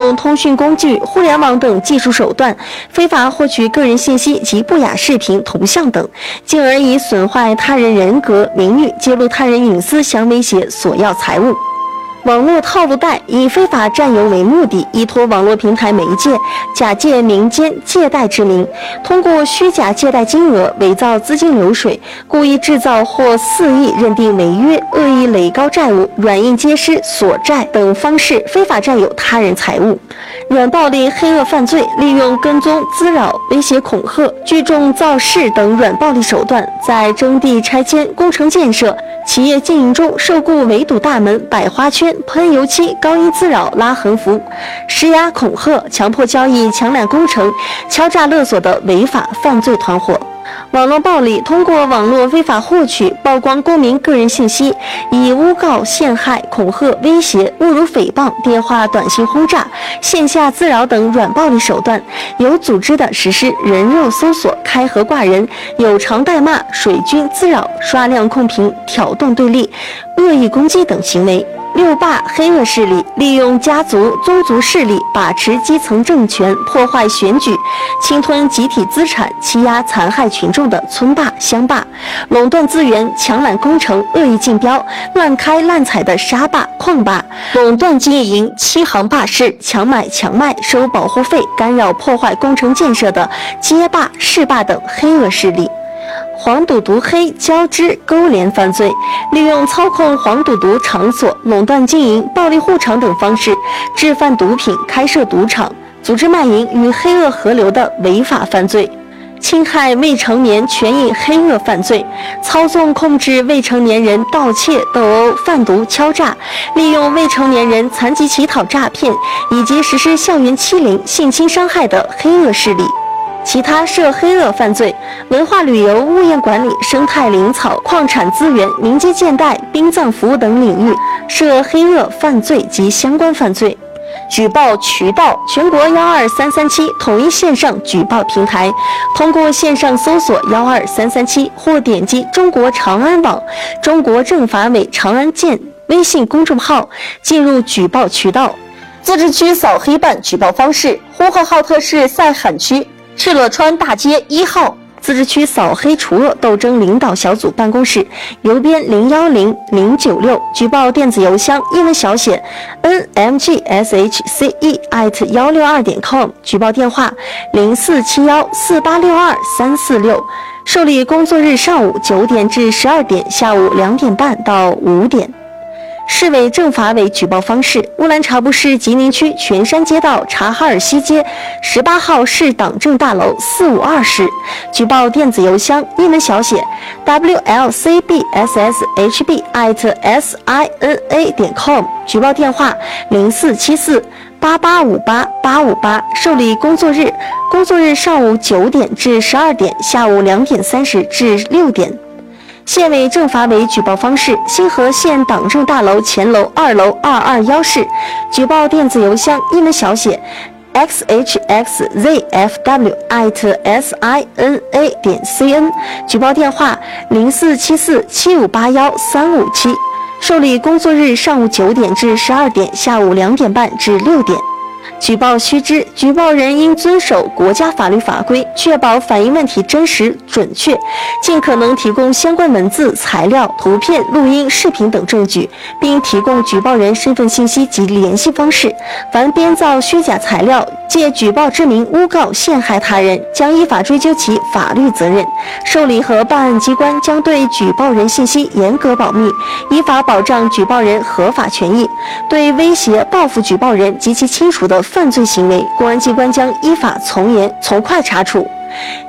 用通讯工具、互联网等技术手段，非法获取个人信息及不雅视频、图像等，进而以损坏他人人格、名誉、揭露他人隐私相威胁索要财物。网络套路贷以非法占有为目的，依托网络平台媒介，假借民间借贷之名，通过虚假借贷金额、伪造资金流水、故意制造或肆意认定违约、恶意垒高债务、软硬皆施、索债等方式非法占有他人财物。软暴力黑恶犯罪利用跟踪、滋扰、威胁、恐吓、聚众造势等软暴力手段，在征地拆迁、工程建设、企业经营中受雇围堵大门、摆花圈、喷油漆、高音滋扰、拉横幅、施压恐吓、强迫交易、抢揽工程、敲诈勒索的违法犯罪团伙。网络暴力通过网络非法获取、曝光公民个人信息，以诬告、陷害、恐吓、威胁、侮辱、诽谤、电话、短信轰炸、线下滋扰等软暴力手段，有组织地实施人肉搜索、开盒挂人、有偿代骂、水军滋扰、刷量控评、挑动对立、恶意攻击等行为。六霸黑恶势力利用家族、宗族势力把持基层政权，破坏选举，侵吞集体资产，欺压残害群众的村霸、乡霸，垄断资源，抢揽工程，恶意竞标，滥开滥采的沙霸、矿霸，垄断经营，欺行霸市，强买强卖，收保护费，干扰破坏工程建设的街霸、市霸等黑恶势力。黄赌毒黑交织勾连犯罪，利用操控黄赌毒场所、垄断经营、暴力护场等方式制贩毒品、开设赌场、组织卖淫与黑恶合流的违法犯罪。侵害未成年权益黑恶犯罪，操纵控制未成年人盗窃、斗殴、贩毒、敲诈，利用未成年人残疾乞讨诈骗以及实施校园欺凌、性侵伤害的黑恶势力。其他涉黑恶犯罪，文化旅游、物业管理、生态林草、矿产资源、民间建贷、殡葬服务等领域涉黑恶犯罪及相关犯罪。举报渠道：全国12337统一线上举报平台，通过线上搜索12337或点击中国长安网、中国政法委长安县微信公众号进入举报渠道。自治区扫黑办举报方式：呼和浩特市赛罕区敕勒川大街1号自治区扫黑除恶斗争领导小组办公室，邮编010096，举报电子邮箱英文小写 nmgshce@162.com， 举报电话04714862-346，受理工作日上午9点至12点，下午2点半到5点。市委政法委举报方式：乌兰察布市吉宁区全山街道察哈尔西街18号市党政大楼452室，举报电子邮箱英文小写 wlcbsshb@sina.com， 举报电话0474885888，受理工作日上午9点至12点，下午2点30至6点。县委政法委举报方式：新河县党政大楼前楼2楼221室，举报电子邮箱英文小写 xhxzfw@sina.cn， 举报电话04747581-357，受理工作日上午9点至12点，下午2点半至6点。举报须知：举报人应遵守国家法律法规，确保反映问题真实准确，尽可能提供相关文字、材料、图片、录音、视频等证据，并提供举报人身份信息及联系方式。凡编造虚假材料，借举报之名诬告、陷害他人，将依法追究其法律责任。受理和办案机关将对举报人信息严格保密，依法保障举报人合法权益。对威胁、报复举报人及其亲属的犯罪行为，公安机关将依法从严从快查处。